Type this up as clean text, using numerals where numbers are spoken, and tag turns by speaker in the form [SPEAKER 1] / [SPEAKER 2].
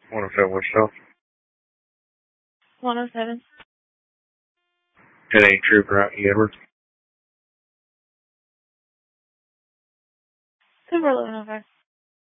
[SPEAKER 1] 107 West South.
[SPEAKER 2] 107.
[SPEAKER 1] 10-8 Trooper out Edward.
[SPEAKER 2] Super 1105.